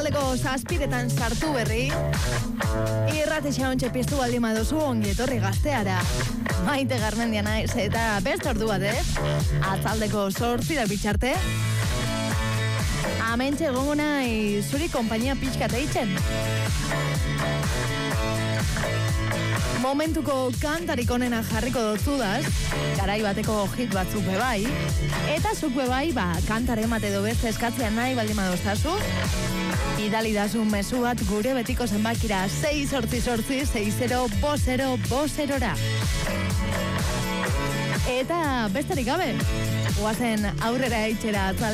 Leko zazpiretan sartu berri. Irratxa ontxe piztu baldin baduzu ongi etorri Gazteara. Maite Garmendia naiz eta beste ordu bat, Atzaldeko 8 da bitxarte. Hementxe egongo nahi zuri konpainia pixkat eitzen. Momentuko kantarik onena jarriko dozudaz, garai bateko hit batzuk bebai, eta zuk bebai, kantare emate edo beste eskatzea nahi baldin badoztazu, idalidazun mezu bat gure betiko zenbakira 688-60-50-50-ra. Eta besterik gabe, guazen aurrera eitxera